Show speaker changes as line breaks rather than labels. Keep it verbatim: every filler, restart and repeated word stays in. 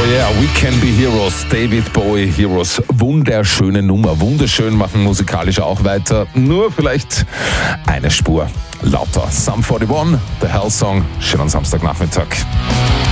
yeah, We Can Be Heroes, David Bowie Heroes. Wunderschöne Nummer, wunderschön, machen musikalisch auch weiter. Nur vielleicht eine Spur lauter. Sum einundvierzig, der Hell Song, schönen Samstagnachmittag.